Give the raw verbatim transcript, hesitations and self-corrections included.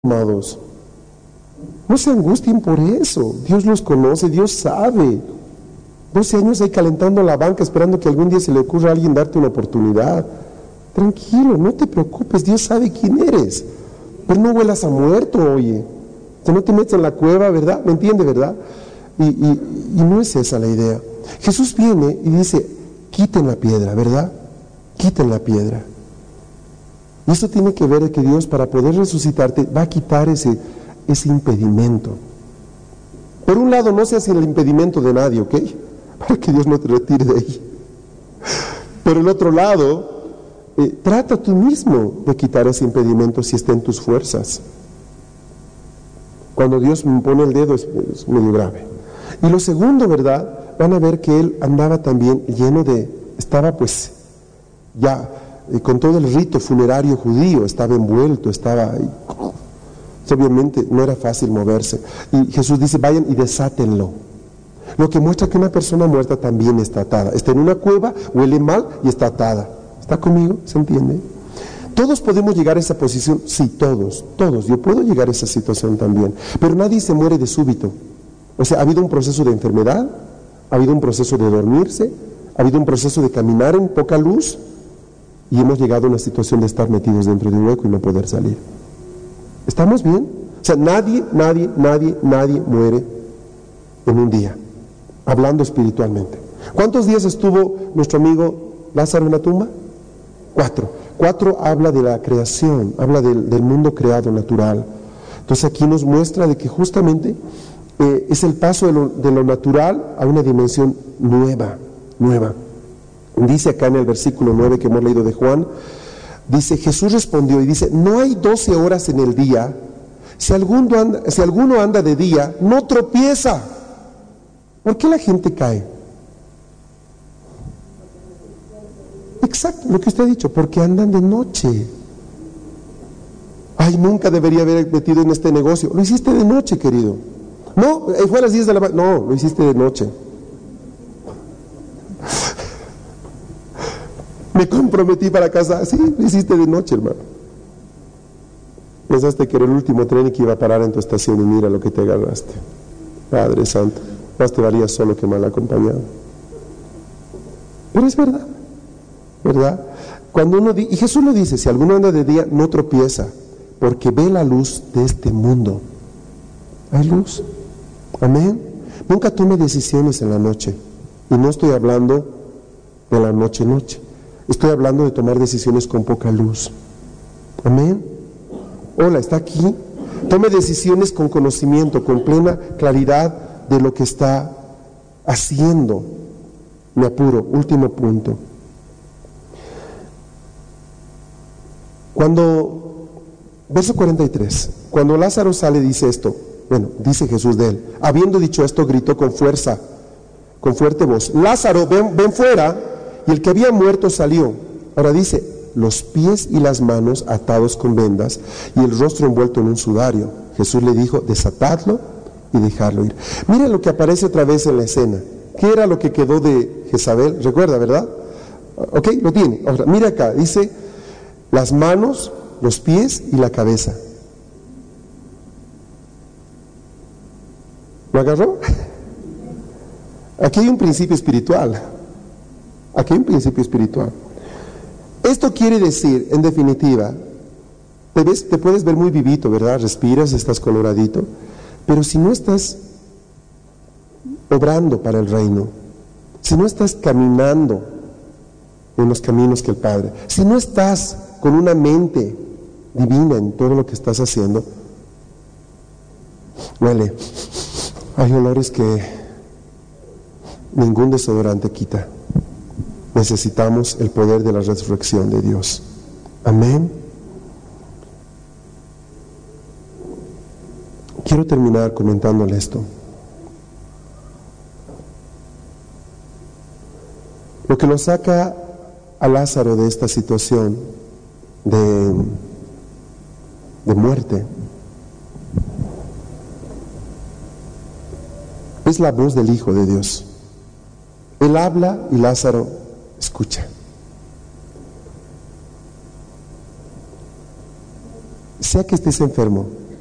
amados. No se angustien por eso. Dios los conoce, Dios sabe. doce años ahí calentando la banca esperando que algún día se le ocurra a alguien darte una oportunidad. Tranquilo, no te preocupes, Dios sabe quién eres. Pero no huelas a muerto, oye. Que no te metas en la cueva, ¿verdad? ¿Me entiende, verdad? Y, y, y no es esa la idea. Jesús viene y dice, quiten la piedra, ¿verdad? Quiten la piedra. Y eso tiene que ver de que Dios, para poder resucitarte, va a quitar ese, ese impedimento. Por un lado, no seas el impedimento de nadie, ¿ok? Para que Dios no te retire de ahí. Por el otro lado, eh, trata tú mismo de quitar ese impedimento si está en tus fuerzas. Cuando Dios me pone el dedo es, es medio grave. Y lo segundo, ¿verdad? Van a ver que él andaba también lleno de, estaba pues ya eh, con todo el rito funerario judío, estaba envuelto, estaba ahí. Obviamente no era fácil moverse. Y Jesús dice, vayan y desátenlo. Lo que muestra que una persona muerta también está atada. Está en una cueva, huele mal y está atada. ¿Está conmigo? ¿Se entiende? ¿Todos podemos llegar a esa posición? Sí, todos, todos. Yo puedo llegar a esa situación también. Pero nadie se muere de súbito. O sea, ha habido un proceso de enfermedad, ha habido un proceso de dormirse, ha habido un proceso de caminar en poca luz y hemos llegado a una situación de estar metidos dentro de un hueco y no poder salir. ¿Estamos bien? O sea, nadie, nadie, nadie, nadie muere en un día, hablando espiritualmente. ¿Cuántos días estuvo nuestro amigo Lázaro en la tumba? Cuatro. Cuatro habla de la creación, habla del, del mundo creado natural. Entonces aquí nos muestra de que justamente eh, es el paso de lo, de lo natural a una dimensión nueva, nueva. Dice acá en el versículo nueve que hemos leído de Juan, dice, Jesús respondió y dice, no hay doce horas en el día, si alguno anda, si alguno anda de día, no tropieza. ¿Por qué la gente cae? Exacto, lo que usted ha dicho, porque andan de noche. Ay, nunca debería haber metido en este negocio. Lo hiciste de noche, querido. No, fue a las diez de la mañana. No, lo hiciste de noche. Me comprometí para casar. Sí, lo hiciste de noche, hermano. Pensaste que era el último tren y que iba a parar en tu estación y mira lo que te agarraste. Padre Santo, más te valía solo que mal acompañado. Pero es verdad, ¿verdad? Cuando uno di- y Jesús lo dice, si alguno anda de día, no tropieza, porque ve la luz de este mundo. Hay luz. Amén. Nunca tome decisiones en la noche. Y no estoy hablando de la noche noche. Estoy hablando de tomar decisiones con poca luz. Amén. Hola, ¿está aquí? Tome decisiones con conocimiento, con plena claridad de lo que está haciendo. Me apuro, último punto. Cuando, verso cuarenta y tres, cuando Lázaro sale dice esto, bueno, dice Jesús de él, habiendo dicho esto gritó con fuerza, con fuerte voz, Lázaro, ven, ven fuera, y el que había muerto salió. Ahora dice, los pies y las manos atados con vendas y el rostro envuelto en un sudario. Jesús le dijo, desatadlo y dejarlo ir. Mira lo que aparece otra vez en la escena. ¿Qué era lo que quedó de Jezabel? Recuerda, ¿verdad? Ok, lo tiene. Ahora, mira acá, dice las manos, los pies y la cabeza. ¿Lo agarró? Aquí hay un principio espiritual. Aquí hay un principio espiritual. Esto quiere decir, en definitiva, te ves, te puedes ver muy vivito, ¿verdad? Respiras, estás coloradito, pero si no estás obrando para el reino, si no estás caminando en los caminos que el Padre, si no estás con una mente divina en todo lo que estás haciendo, huele, hay olores que ningún desodorante quita. Necesitamos el poder de la resurrección de Dios. Amén. Quiero terminar comentándole esto. Lo que lo saca a Lázaro de esta situación de, de muerte es la voz del Hijo de Dios. Él habla y Lázaro escucha. Sea que estés enfermo,